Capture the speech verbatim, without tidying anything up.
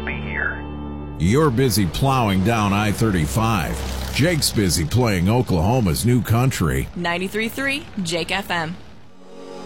be here. You're busy plowing down I thirty-five. Jake's busy playing Oklahoma's new country. ninety-three point three Jake F M.